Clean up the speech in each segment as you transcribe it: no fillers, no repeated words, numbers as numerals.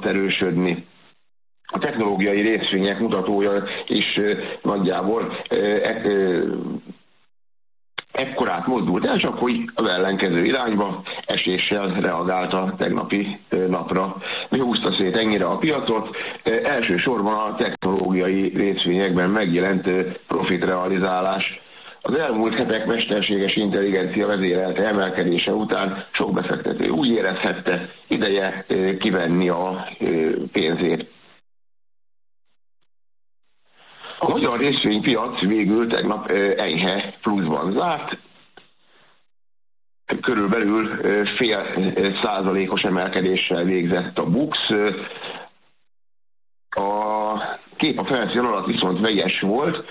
tudott erősödni. A technológiai részvények mutatója is nagyjából ekkorát mozdult el, csak hogy az ellenkező irányba eséssel reagált a tegnapi napra. Mi húzta szét ennyire a piacot? Elsősorban a technológiai részvényekben megjelent profitrealizálás. Az elmúlt hetek mesterséges intelligencia vezérelte emelkedése után sok befektető úgy érezhette, ideje kivenni a pénzét. A magyar részvénypiac végül tegnap enyhe pluszban zárt, körülbelül 0,5%-os emelkedéssel végzett a BUX. A kép a felszín alatt viszont vegyes volt,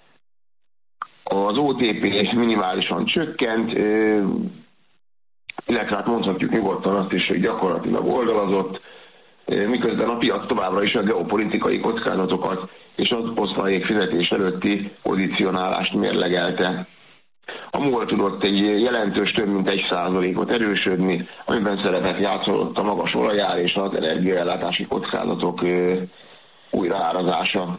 az OTP minimálisan csökkent, illetve hát mondhatjuk nyugodtan azt is, hogy gyakorlatilag oldalazott, miközben a piac továbbra is a geopolitikai kockázatokat és az osztalék fizetés előtti pozícionálást mérlegelte. A MOL tudott egy jelentős több mint 1%-ot erősödni, amiben szerepet játszott a magas olajár és az energiaellátási kockázatok újraárazása.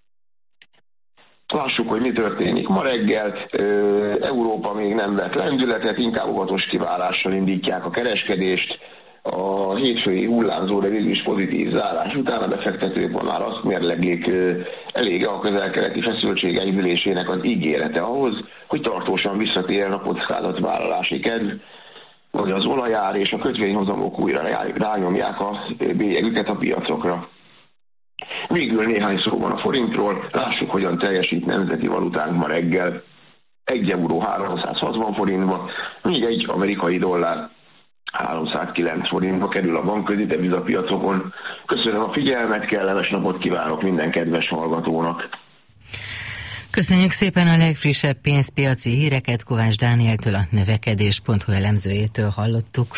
Lássuk, hogy mi történik ma reggel. Európa még nem vett lendületet, inkább óvatos kiválással indítják a kereskedést. A hétfői hullámzó, de végül is pozitív zárás után a befektetők már azt mérleglik, elég a közel-keleti feszültség enyhülésének az ígérete ahhoz, hogy tartósan visszatérjen a kockázatvállalási kedv, hogy az olajár és a kötvényhozamok újra rányomják a bélyegüket a piacokra. Végül néhány szóban a forintról, lássuk, hogyan teljesít nemzeti valutánk ma reggel. 1 euró 360 forintba, míg egy amerikai dollár 309 forintba kerül a bankközi devizapiacokon. Köszönöm a figyelmet, kellemes napot kívánok minden kedves hallgatónak! Köszönjük szépen a legfrissebb pénzpiaci híreket Kovács Dánieltől, a növekedés.hu elemzőjétől hallottuk.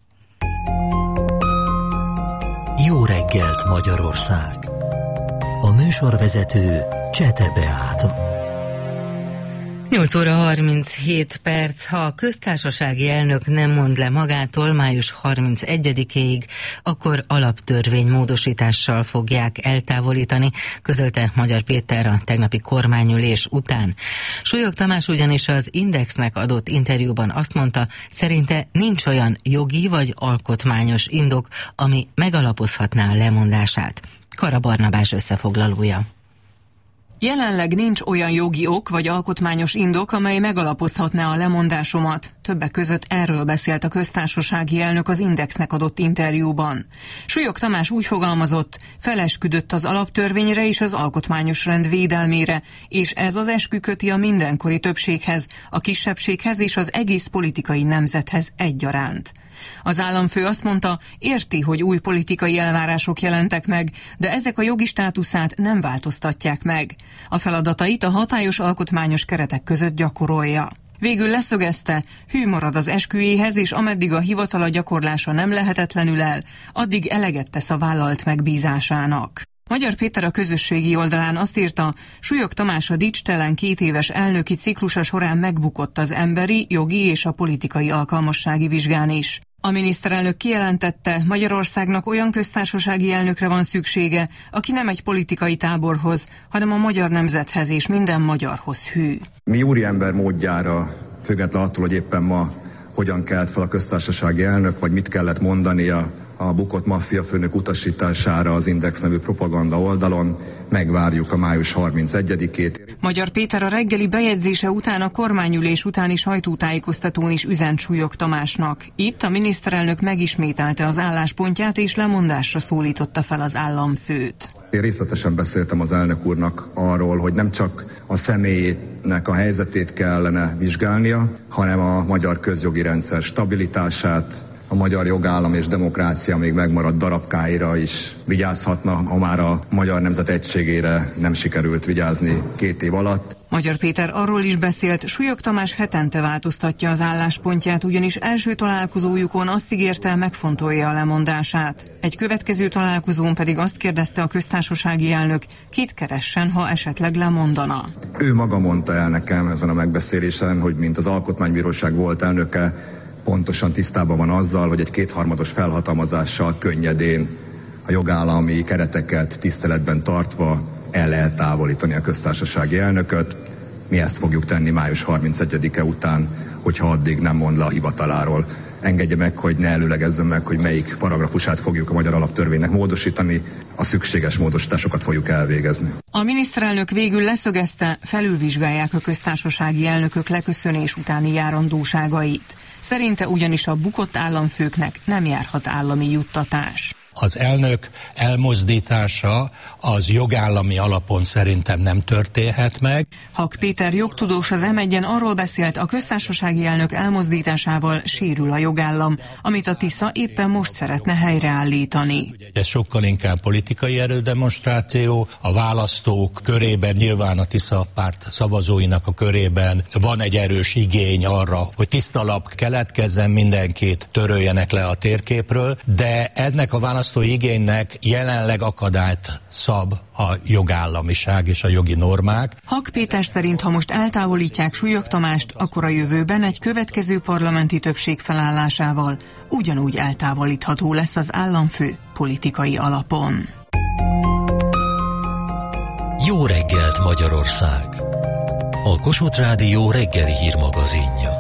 Jó reggelt Magyarország! A műsorvezető Csete Beáta. 8 óra 37 perc. Ha a köztársasági elnök nem mond le magától május 31-ig, akkor alaptörvénymódosítással fogják eltávolítani, közölte Magyar Péter a tegnapi kormányülés után. Súlyog Tamás ugyanis az Indexnek adott interjúban azt mondta, szerinte nincs olyan jogi vagy alkotmányos indok, ami megalapozhatná a lemondását. Kara Barnabás összefoglalója. Jelenleg nincs olyan jogi ok vagy alkotmányos indok, amely megalapozhatná a lemondásomat. Többek között erről beszélt a köztársasági elnök az Indexnek adott interjúban. Súlyog Tamás úgy fogalmazott, felesküdött az alaptörvényre és az alkotmányos rend védelmére, és ez az eskü köti a mindenkori többséghez, a kisebbséghez és az egész politikai nemzethez egyaránt. Az államfő azt mondta, érti, hogy új politikai elvárások jelentek meg, de ezek a jogi státuszát nem változtatják meg. A feladatait a hatályos alkotmányos keretek között gyakorolja. Végül leszögezte, hű marad az esküjéhez, és ameddig a hivatala gyakorlása nem lehetetlenül el, addig eleget tesz a vállalt megbízásának. Magyar Péter a közösségi oldalán azt írta, Súlyog Tamás a dicstelen 2 éves elnöki ciklusa során megbukott az emberi, jogi és a politikai alkalmassági vizsgán is. A miniszterelnök kijelentette, Magyarországnak olyan köztársasági elnökre van szüksége, aki nem egy politikai táborhoz, hanem a magyar nemzethez és minden magyarhoz hű. Mi úriember módjára, függetlenül attól, hogy éppen ma hogyan kelt fel a köztársasági elnök, vagy mit kellett mondania a bukott maffiafőnök utasítására az Index nevű propaganda oldalon, megvárjuk a május 31-ét. Magyar Péter a reggeli bejegyzése után a kormányülés utáni sajtótájékoztatón is üzent Súlyog Tamásnak. Itt a miniszterelnök megismételte az álláspontját és lemondásra szólította fel az államfőt. Én részletesen beszéltem az elnök úrnak arról, hogy nem csak a személyének a helyzetét kellene vizsgálnia, hanem a magyar közjogi rendszer stabilitását, a magyar jogállam és demokrácia még megmaradt darabkáira is vigyázhatna, ha már a magyar nemzet egységére nem sikerült vigyázni 2 év alatt. Magyar Péter arról is beszélt, Súlyog Tamás hetente változtatja az álláspontját, ugyanis első találkozójukon azt ígérte, megfontolja a lemondását. Egy következő találkozón pedig azt kérdezte a köztársasági elnök, kit keressen, ha esetleg lemondana. Ő maga mondta el nekem ezen a megbeszélésen, hogy mint az Alkotmánybíróság volt elnöke, pontosan tisztában van azzal, hogy egy 2/3 felhatalmazással könnyedén a jogállami kereteket tiszteletben tartva el lehet távolítani a köztársasági elnököt. Mi ezt fogjuk tenni május 31-e után, hogyha addig nem mond le a hivataláról. Engedje meg, hogy ne előlegezzem meg, hogy melyik paragrafusát fogjuk a magyar alaptörvénynek módosítani. A szükséges módosításokat fogjuk elvégezni. A miniszterelnök végül leszögezte, felülvizsgálják a köztársasági elnökök leköszönés utáni járandóságait. Szerinte ugyanis a bukott államfőknek nem járhat állami juttatás. Az elnök elmozdítása az jogállami alapon szerintem nem történhet meg. Hak Péter jogtudós az M1-en arról beszélt, a köztársasági elnök elmozdításával sérül a jogállam, amit a Tisza éppen most szeretne helyreállítani. Ez sokkal inkább politikai erődemonstráció. A választók körében, nyilván a Tisza párt szavazóinak a körében van egy erős igény arra, hogy tiszta lap keletkezzen, mindenkit töröljenek le a térképről, de ennek a választói igénynek jelenleg akadályt szab a jogállamiság és a jogi normák. Hak Péter szerint, ha most eltávolítják Súlyog Tamást, akkor a jövőben egy következő parlamenti többség felállásával ugyanúgy eltávolítható lesz az államfő politikai alapon. Jó reggelt, Magyarország! A Kossuth Rádió reggeli hírmagazinja.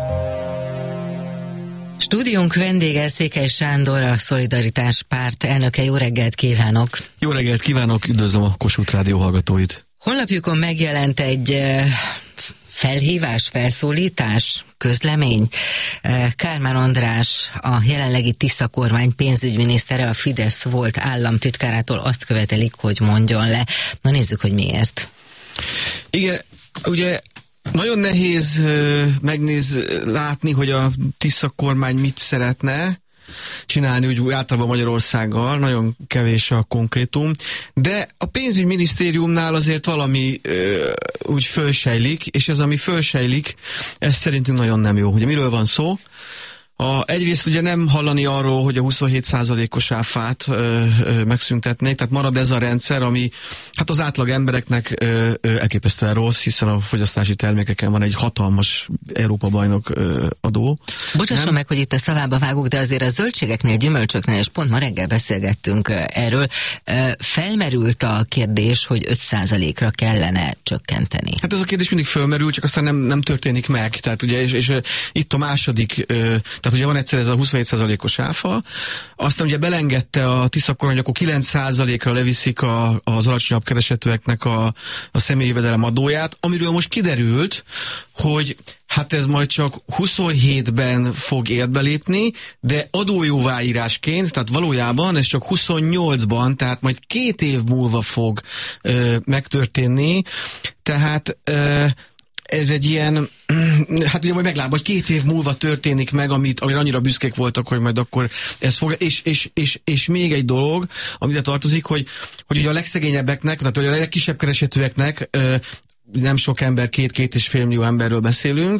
Stúdiónk vendége Székely Sándor, a Szolidaritás Párt elnöke. Jó reggelt kívánok! Jó reggelt kívánok, üdvözlöm a Kossuth Rádió hallgatóit! Honlapjukon megjelent egy felhívás, felszólítás, közlemény. Kármán András, a jelenlegi Tisza kormány pénzügyminisztere, a Fidesz volt államtitkárától azt követelik, hogy mondjon le. Na nézzük, hogy miért. Igen, ugye nagyon nehéz látni, hogy a Tisza kormány mit szeretne csinálni úgy általában Magyarországgal, nagyon kevés a konkrétum, de a pénzügyminisztériumnál azért valami úgy fölsejlik, és ez, ami fölsejlik, ez szerintünk nagyon nem jó. Ugye miről van szó? Egyrészt ugye nem hallani arról, hogy a 27%-os áfát megszüntetnék, tehát marad ez a rendszer, ami hát az átlag embereknek elképesztően rossz, hiszen a fogyasztási termékeken van egy hatalmas Európa-bajnok adó. Bocsásson meg, hogy itt a szavába vágok, de azért a zöldségeknél, gyümölcsöknél, és pont ma reggel beszélgettünk erről, felmerült a kérdés, hogy 5%-ra kellene csökkenteni. Hát ez a kérdés mindig felmerül, csak aztán nem történik meg. Tehát ugye, és itt a második, tehát ugye van egyszer ez a 27%-os áfa, aztán ugye belengedte a Tisza kormány, hogy akkor 9%-ra leviszik az alacsonyabb keresetűeknek a személyi jövedelem adóját, amiről most kiderült, hogy hát ez majd csak 27-ben fog életbe lépni, de adójóváírásként, tehát valójában ez csak 28-ban, tehát majd 2 év múlva fog megtörténni, tehát ez egy ilyen, hát ugye majd meglátjuk, hogy 2 év múlva történik meg, amire annyira büszkék voltak, hogy majd akkor ez fog, és még egy dolog, amire tartozik, hogy ugye a legszegényebbeknek, tehát a legkisebb keresetűeknek, nem sok ember, 2,5 millió emberről beszélünk,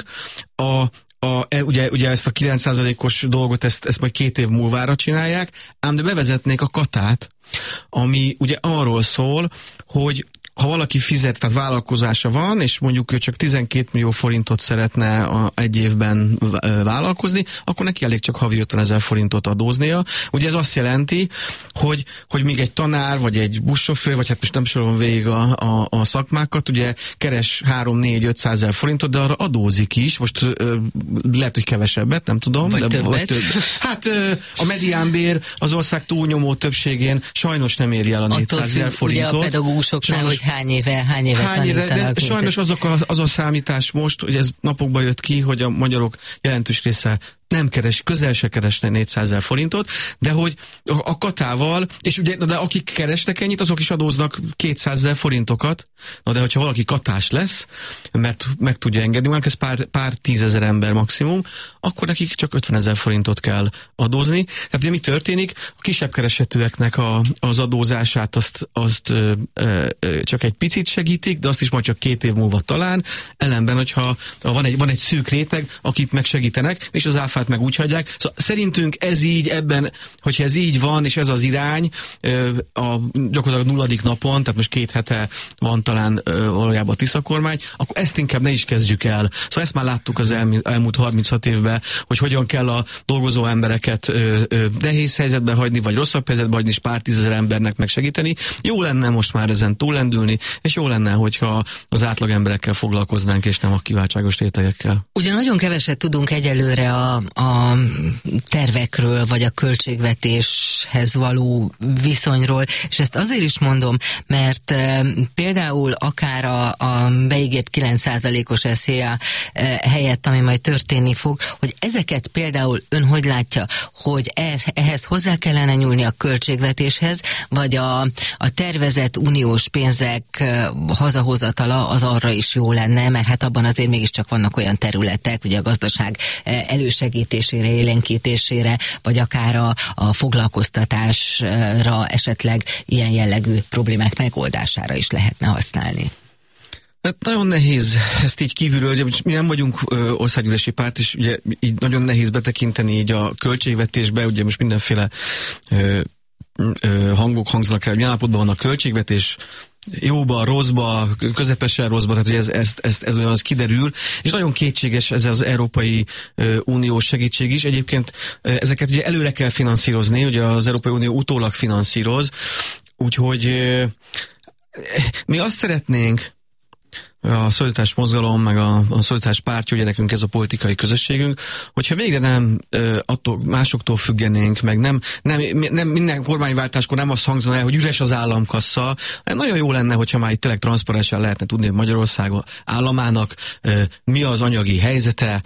ugye ezt a 9%-os dolgot, ezt majd 2 év múlvára csinálják, ám de bevezetnék a katát, ami ugye arról szól, hogy ha valaki fizet, tehát vállalkozása van, és mondjuk ő csak 12 millió forintot szeretne egy évben vállalkozni, akkor neki elég csak havi 50 000 forintot adóznia. Ugye ez azt jelenti, hogy még egy tanár, vagy egy buszsofőr, vagy hát most nem sorolom végig a szakmákat, ugye keres 3-4-500 000 forintot, de arra adózik is, most lehet, hogy kevesebbet, nem tudom. Vagy többet. Hát a mediánbér az ország túlnyomó többségén sajnos nem éri el a 400 000 forintot. Ugye a pedagógusoknál, hogy hány éve tanítanak. De sajnos az a számítás most, hogy ez napokban jött ki, hogy a magyarok jelentős része nem keres, közel se keresne 400 000 forintot, de hogy a katával, és ugye, de akik keresnek ennyit, azok is adóznak 200 000 forintokat, na de hogyha valaki katás lesz, mert meg tudja engedni, mondjuk ez pár 10 000 ember maximum, akkor nekik csak 50 000 forintot kell adózni. Tehát ugye mi történik? A kisebb keresetűeknek az adózását azt csak egy picit segítik, de azt is majd csak 2 év múlva talán, ellenben, hogyha van egy szűk réteg, akik megsegítenek, és az áfa áfát meg úgy hagyják. Szóval szerintünk ez így ebben, hogyha ez így van, és ez az irány, gyakorlatilag 0. napon, tehát most 2 hete van talán valójában a Tisza kormány, akkor ezt inkább ne is kezdjük el. Szóval ezt már láttuk az elmúlt 36 évben, hogy hogyan kell a dolgozó embereket nehéz helyzetbe hagyni, vagy rosszabb helyzetbe hagyni, és pár tízezer embernek megsegíteni. Jó lenne most már ezen túllendülni, és jó lenne, hogyha az átlag emberekkel foglalkoznánk, és nem a kiváltságos rétegekkel. Ugyan nagyon keveset tudunk egyelőre a tervekről, vagy a költségvetéshez való viszonyról, és ezt azért is mondom, mert például akár a beígért 9%-os SZIA helyett, ami majd történni fog, hogy ezeket például ön hogy látja, hogy ehhez hozzá kellene nyúlni a költségvetéshez, vagy a tervezett uniós pénzek hazahozatala az arra is jó lenne, mert hát abban azért mégiscsak vannak olyan területek, ugye a gazdaság elősegítésére, élénkítésére, vagy akár a foglalkoztatásra esetleg ilyen jellegű problémák megoldására is lehetne használni. Hát nagyon nehéz ezt így kívülről, ugye mi nem vagyunk országgyűlési párt, és ugye így nagyon nehéz betekinteni így a költségvetésbe, ugye most mindenféle hangok hangzanak el, hogy milyen állapotban van a költségvetés, jóba, rosszba, közepesen rosszba, tehát hogy ez olyan az kiderül, és nagyon kétséges ez az Európai Uniós segítség is. Egyébként ezeket ugye előre kell finanszírozni, ugye az Európai Unió utólag finanszíroz, úgyhogy mi azt szeretnénk, a Szolidaritás mozgalom, meg a Szolidaritás pártja, ugye nekünk ez a politikai közösségünk, hogyha végre nem másoktól függenénk, meg nem minden kormányváltáskor nem azt hangzana el, hogy üres az államkassa, hanem nagyon jó lenne, hogyha már itt tényleg transzparensen lehetne tudni, hogy Magyarország államának mi az anyagi helyzete,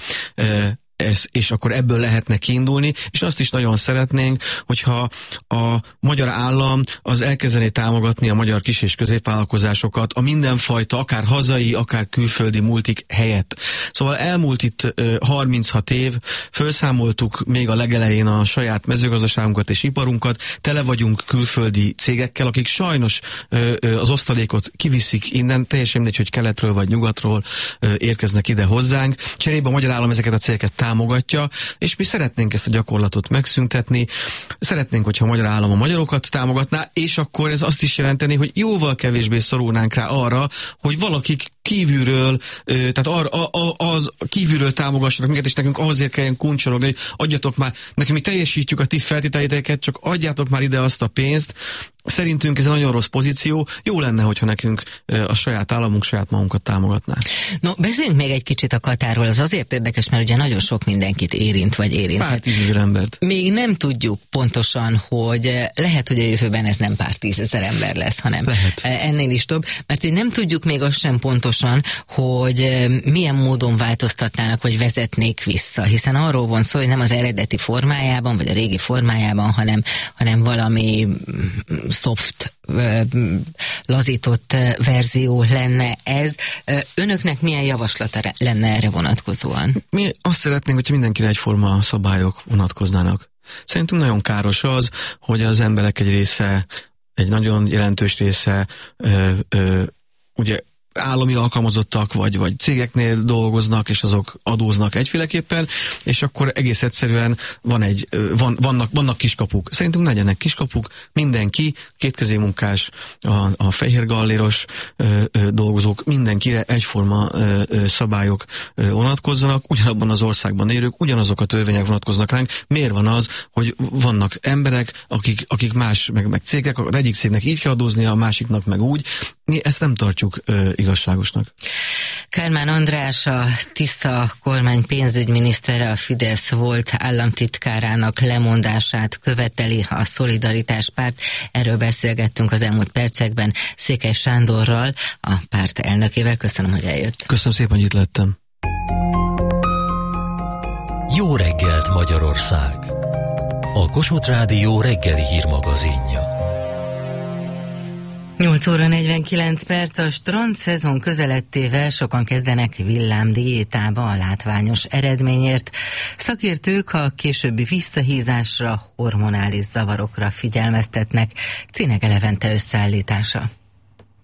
és akkor ebből lehetne kiindulni, és azt is nagyon szeretnénk, hogyha a magyar állam az elkezdené támogatni a magyar kis- és középvállalkozásokat a mindenfajta, akár hazai, akár külföldi multik helyett. Szóval elmúlt itt 36 év, felszámoltuk még a legelején a saját mezőgazdaságunkat és iparunkat, tele vagyunk külföldi cégekkel, akik sajnos az osztalékot kiviszik innen, teljesen mindegy, hogy keletről vagy nyugatról érkeznek ide hozzánk. Cserébe a magyar állam ezeket a cégeket támogatja, és mi szeretnénk ezt a gyakorlatot megszüntetni. Szeretnénk, hogyha a magyar állam a magyarokat támogatná, és akkor ez azt is jelenteni, hogy jóval kevésbé szorulnánk rá arra, hogy valakik kívülről, tehát az kívülről támogassanak minket, és nekünk azért kelljen kuncsorogni, hogy adjatok már, nekünk mi teljesítjük a ti feltételeiteket, csak adjátok már ide azt a pénzt. Szerintünk ez egy nagyon rossz pozíció. Jó lenne, hogyha nekünk a saját államunk saját magunkat támogatná. No, beszéljünk még egy kicsit a Katarról. Az azért érdekes, mert ugye nagyon sok mindenkit érint, vagy érint. Pár tízezer embert. Még nem tudjuk pontosan, hogy lehet, hogy a jövőben ez nem pár tízezer ember lesz, hanem lehet ennél is több, mert hogy nem tudjuk még azt sem pontosan, hogy milyen módon változtatnának, vagy vezetnék vissza, hiszen arról van szó, hogy nem az eredeti formájában, vagy a régi formájában, hanem valami soft, lazított verzió lenne ez. Önöknek milyen javaslata lenne erre vonatkozóan? Mi azt szeretnénk, hogyha mindenkire egyforma szabályok vonatkoznának. Szerintünk nagyon káros az, hogy az emberek egy része, egy nagyon jelentős része ugye állami alkalmazottak, vagy cégeknél dolgoznak, és azok adóznak egyféleképpen, és akkor egész egyszerűen vannak kiskapuk. Szerintünk legyenek kiskapuk, mindenki, kétkezé munkás, a fehér galléros dolgozók, mindenkire egyforma szabályok vonatkozzanak, ugyanabban az országban élők, ugyanazok a törvények vonatkoznak ránk. Miért van az, hogy vannak emberek, akik más, meg cégek, az egyik cégnek így kell adóznia, a másiknak meg úgy. Mi ezt nem tartjuk igazságosnak. Kármán András, a Tisza kormány pénzügyminisztere, a Fidesz volt államtitkárának lemondását követeli a Szolidaritás párt. Erről beszélgettünk az elmúlt percekben Székely Sándorral, a párt elnökével. Köszönöm, hogy eljött. Köszönöm szépen, hogy itt lettem. Jó reggelt, Magyarország! A Kossuth Rádió reggeli hírmagazinja. 8 óra 49 perc, a strand szezon közelettével sokan kezdenek villámdiétába a látványos eredményért. Szakértők a későbbi visszahízásra, hormonális zavarokra figyelmeztetnek. Cinege Levente összeállítása.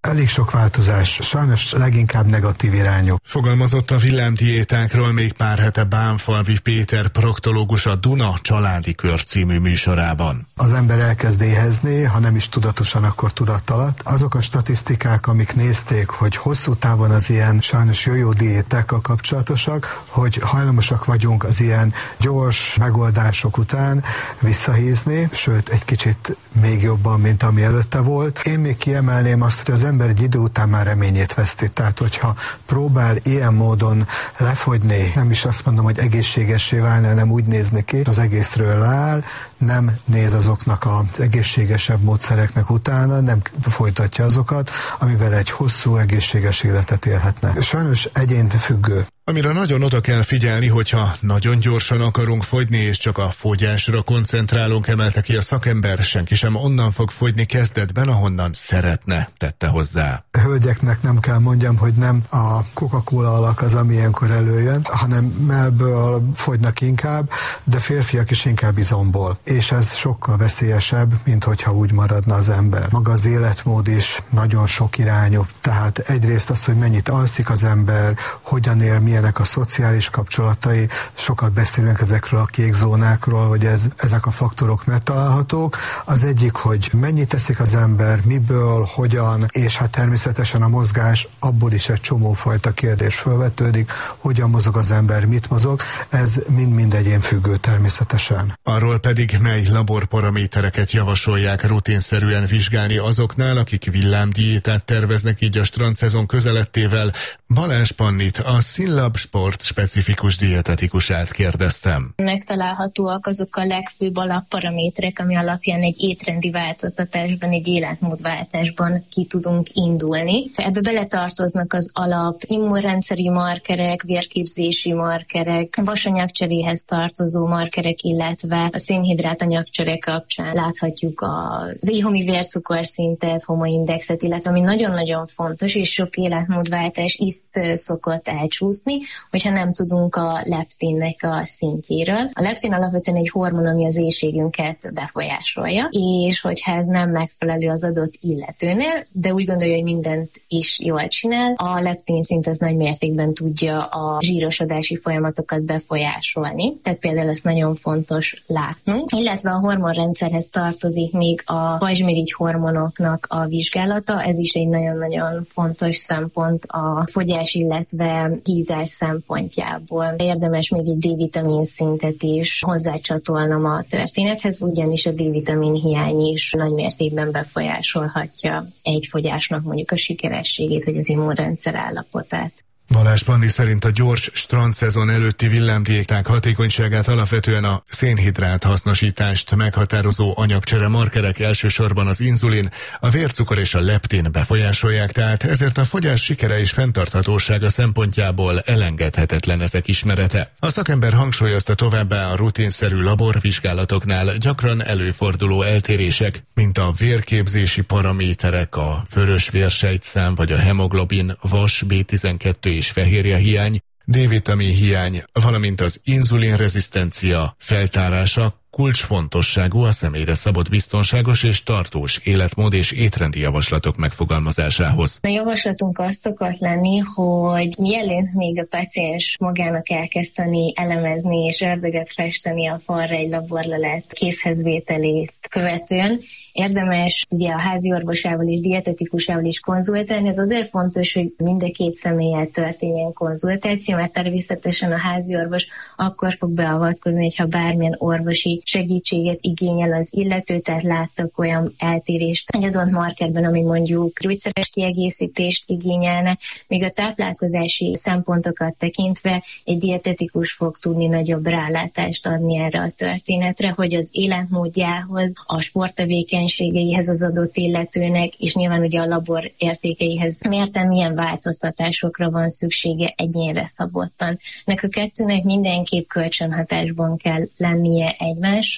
Elég sok változás, sajnos leginkább negatív irányú. Fogalmazott a villámdiétákról még pár hete Bánfalvi Péter proktológus a Duna Családi Kör című műsorában. Az ember elkezd éhezni, ha nem is tudatosan, akkor tudattalat. Azok a statisztikák, amik nézték, hogy hosszú távon az ilyen sajnos jó diétákkal kapcsolatosak, hogy hajlamosak vagyunk az ilyen gyors megoldások után visszahízni, sőt egy kicsit még jobban, mint ami előtte volt. Én még kiemelném azt, hogy az ember egy idő után már reményét veszti. Tehát, hogyha próbál ilyen módon lefogyni, nem is azt mondom, hogy egészségessé válni, hanem úgy nézni ki, az egészről áll, nem néz azoknak az egészségesebb módszereknek utána, nem folytatja azokat, amivel egy hosszú, egészséges életet élhetne. Sajnos egyénfüggő. Amire nagyon oda kell figyelni, hogyha nagyon gyorsan akarunk fogyni, és csak a fogyásra koncentrálunk, emelte ki a szakember, senki sem onnan fog fogyni kezdetben, ahonnan szeretne, tette hozzá. Hölgyeknek nem kell mondjam, hogy nem a Coca-Cola alak az, ami ilyenkor előjön, hanem mellből fogynak inkább, de férfiak is inkább izomból. És ez sokkal veszélyesebb, mint hogyha úgy maradna az ember. Maga az életmód is nagyon sok irányú. Tehát egyrészt az, hogy mennyit alszik az ember, hogyan él, milyenek a szociális kapcsolatai, sokat beszélünk ezekről a kék zónákról, hogy ezek a faktorok megtalálhatók. Az egyik, hogy mennyit teszik az ember, miből, hogyan, és hát természetesen a mozgás, abból is egy csomófajta kérdés felvetődik, hogyan mozog az ember, mit mozog, ez mind-mind egyénfüggő természetesen. Arról pedig, mely laborparamétereket javasolják rutinszerűen vizsgálni azoknál, akik villámdiétát terveznek így a strandszezon közelettével, Balázs Pannit, a Színlab sport specifikus dietetikusát kérdeztem. Megtalálhatóak azok a legfőbb alapparaméterek, ami alapján egy étrendi változtatásban, egy életmódváltásban ki tudunk indulni. Ebbe beletartoznak az alap immunrendszeri markerek, vérképzési markerek, vasanyagcseréhez tartozó markerek, illetve a szénhidrát anyagcsere kapcsán láthatjuk az éhhomi vércukorszintet, homoindexet, illetve ami nagyon-nagyon fontos, és sok életmódváltás itt szokott elcsúszni, hogyha nem tudunk a leptinnek a szintjéről. A leptin alapvetően egy hormon, ami az éhségünket befolyásolja, és hogyha ez nem megfelelő az adott illetőnél, de úgy gondolja, hogy mindent is jól csinál, a leptin szint az nagy mértékben tudja a zsírosodási folyamatokat befolyásolni, tehát például ezt nagyon fontos látnunk. Illetve a hormonrendszerhez tartozik még a pajzsmirigy hormonoknak a vizsgálata, ez is egy nagyon-nagyon fontos szempont a fogyás, illetve hízás szempontjából. Érdemes még egy D-vitamin szintet is hozzácsatolnom a történethez, ugyanis a D-vitamin hiány is nagy mértékben befolyásolhatja egy fogyásnak mondjuk a sikerességét, vagy az immunrendszer állapotát. Balázs Panni szerint a gyors strandszezon előtti villámdiéták hatékonyságát alapvetően a szénhidrát hasznosítást meghatározó anyagcsere markerek, elsősorban az inzulin, a vércukor és a leptin befolyásolják, tehát ezért a fogyás sikere és fenntarthatósága szempontjából elengedhetetlen ezek ismerete. A szakember hangsúlyozta továbbá a rutinszerű laborvizsgálatoknál gyakran előforduló eltérések, mint a vérképzési paraméterek, a vörös vérsejtszám vagy a hemoglobin, vas, B12 és fehérje hiány, D-vitamin hiány, valamint az inzulinrezisztencia feltárása kulcsfontosságú a személyre szabott biztonságos és tartós életmód és étrendi javaslatok megfogalmazásához. A javaslatunk az szokott lenni, hogy mielőtt még a paciens magának elkezdeni elemezni és ördöget festeni a falra egy laborlelet készhezvételét követően, érdemes ugye a házi orvosával és dietetikusával is konzultálni. Ez azért fontos, hogy mind a két személlyel történjen konzultáció, mert természetesen a házi orvos akkor fog beavatkozni, hogyha bármilyen orvosi segítséget igényel az illető, tehát láttak olyan eltérést egy adott markerben, ami mondjuk gyógyszeres kiegészítést igényelne, még a táplálkozási szempontokat tekintve egy dietetikus fog tudni nagyobb rálátást adni erre a történetre, hogy az életmódjához, a sporttevékenységeihez az adott illetőnek, és nyilván ugye a labor értékeihez mérten milyen változtatásokra van szüksége egyénre szabottan. Ennek a kettőnek mindenképp kölcsönhatásban kell lennie egymással.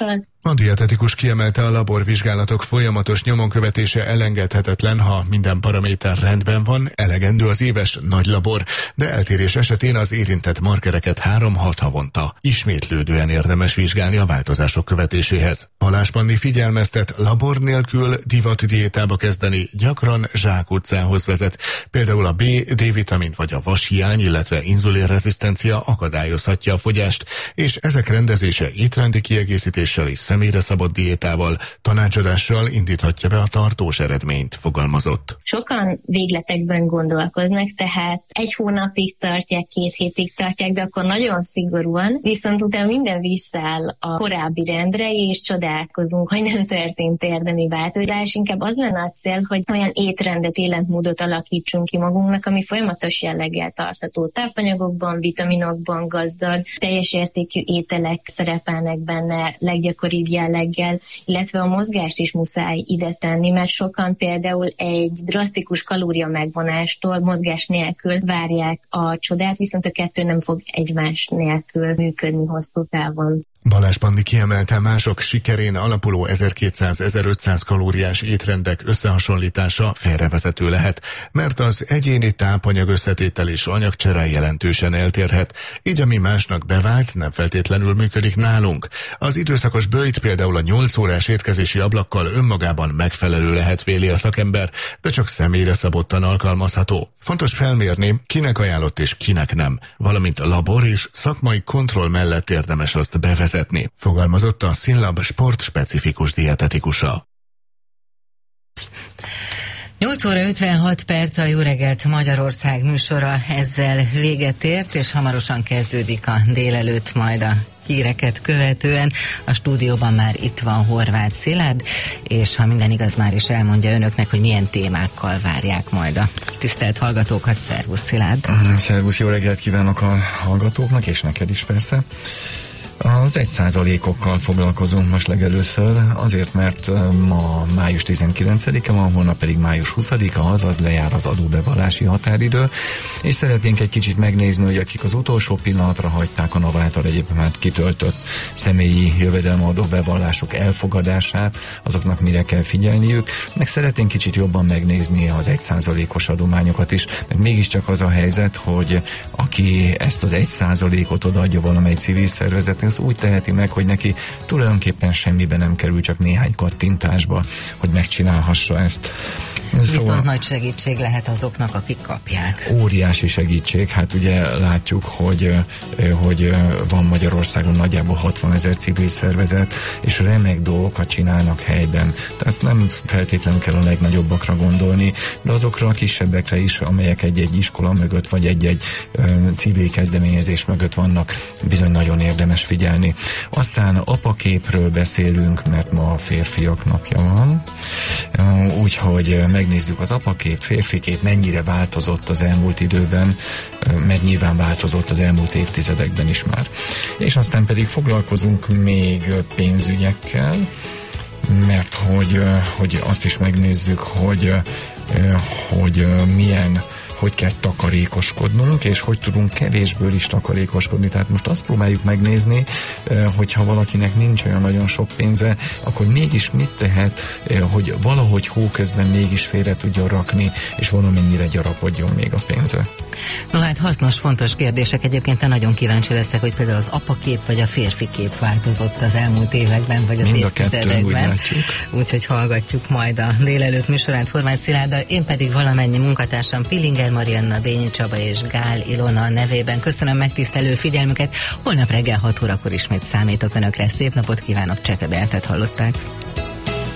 A dietetikus kiemelte, a laborvizsgálatok folyamatos nyomon követése elengedhetetlen, ha minden paraméter rendben van, elegendő az éves nagy labor, de eltérés esetén az érintett markereket 3-6 havonta ismétlődően érdemes vizsgálni a változások követéséhez. Balázs Panni figyelmeztet, labor nélkül divatdiétába kezdeni gyakran zsákutcához vezet. Például a B, D-vitamin vagy a vashiány, illetve inzulinrezisztencia akadályozhatja a fogyást, és ezek rendezése étrendi kiegészítéssel és személyre szabott diétával, tanácsadással indíthatja be a tartós eredményt, fogalmazott. Sokan végletekben gondolkoznak, tehát 1 hónapig tartják, 2 hétig tartják, de akkor nagyon szigorúan, viszont utána minden visszáll a korábbi rendre, és csodálkozunk, hogy nem történt érdemi változás. Inkább az lenne a cél, hogy olyan étrendet, életmódot alakítsunk ki magunknak, ami folyamatos jelleggel tartható. Tápanyagokban, vitaminokban gazdag, teljes értékű ételek szerepelnek benne leggyakoribb jelleggel, illetve a mozgást is muszáj ide tenni, mert sokan például egy drasztikus kalória megvonástól mozgás nélkül várják a csodát, viszont a kettő nem fog egymás nélkül működni hosszú távon. Balázs Panni kiemelte, mások sikerén alapuló 1200-1500 kalóriás étrendek összehasonlítása félrevezető lehet, mert az egyéni tápanyag összetétel és anyagcsere jelentősen eltérhet, így ami másnak bevált, nem feltétlenül működik nálunk. Az időszakos böjt például a 8 órás étkezési ablakkal önmagában megfelelő lehet, véli a szakember, de csak személyre szabottan alkalmazható. Fontos felmérni, kinek ajánlott és kinek nem, valamint a labor és szakmai kontroll mellett érdemes azt bevezetni, fogalmazott a SYNLAB sportspecifikus dietetikusa. 8 óra 56 perc, a Jó reggelt Magyarország műsora ezzel véget ért, és hamarosan kezdődik a délelőtt, majd a híreket követően. A stúdióban már itt van Horváth Szilárd, és ha minden igaz, már is elmondja önöknek, hogy milyen témákkal várják majd a tisztelt hallgatókat. Szervusz, Szilárd! Szervusz, jó reggelt kívánok a hallgatóknak, és neked is persze. Az 1%-okkal foglalkozunk most legelőször, azért, mert ma május 19-e van, holnap pedig május 20-a, azaz lejár az adóbevallási határidő, és szeretnénk egy kicsit megnézni, hogy akik az utolsó pillanatra hagyták a NAV által egyébként már kitöltött személyi jövedelemadó bevallások elfogadását, azoknak mire kell figyelniük, meg szeretnénk kicsit jobban megnézni az 1%-os adományokat is, mert mégiscsak az a helyzet, hogy aki ezt az 1%-ot odaadja valamely civil szervezetnek, az úgy teheti meg, hogy neki tulajdonképpen semmiben nem kerül, csak néhány kattintásba, hogy megcsinálhassa ezt. Viszont nagy segítség lehet azoknak, akik kapják. Óriási segítség. Hát ugye látjuk, hogy van Magyarországon nagyjából 60 000 civil szervezet, és remek dolgokat csinálnak helyben. Tehát nem feltétlenül kell a legnagyobbakra gondolni, de azokra a kisebbekre is, amelyek egy-egy iskola mögött, vagy egy-egy civil kezdeményezés mögött vannak, bizony nagyon érdemes figyelni. Aztán apaképről beszélünk, mert ma a férfiak napja van. Úgyhogy megnézzük az apakép, férfikép, mennyire változott az elmúlt időben, mert nyilván változott az elmúlt évtizedekben is már. És aztán pedig foglalkozunk még pénzügyekkel, mert hogy azt is megnézzük, hogy milyen, hogy kell takarékoskodnunk, és hogy tudunk kevésből is takarékoskodni. Tehát most azt próbáljuk megnézni, hogyha valakinek nincs olyan nagyon sok pénze, akkor mégis mit tehet, hogy valahogy hóközben mégis félre tudja rakni, és valamennyire gyarapodjon még a pénze. No hát hasznos, fontos kérdések. Egyébként nagyon kíváncsi leszek, hogy például az apakép vagy a férfi kép változott az elmúlt években, vagy az évtizedekben. Úgyhogy hallgatjuk majd a délelőtt műsorát Horváth Szilárddal. Én pedig valamennyi munkatársam Pillinger Marianna, Bényi Csaba és Gál Ilona nevében köszönöm megtisztelő figyelmüket. Holnap reggel 6 órakor ismét számítok önökre. Szép napot kívánok, Csete Beátet hallották.